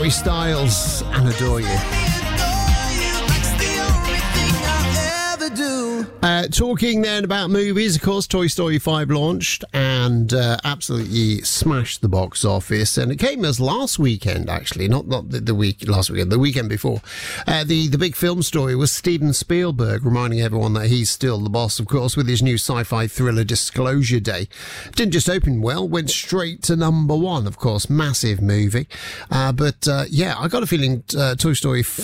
Harry Styles and Adore You. Talking then about movies, of course, Toy Story 5 launched and absolutely smashed the box office. And it came as last weekend, actually, not the week last weekend, the weekend before. The big film story was Steven Spielberg, reminding everyone that he's still the boss, of course, with his new sci-fi thriller Disclosure Day. Didn't just open well, went straight to number one, of course, massive movie. But I got a feeling Toy Story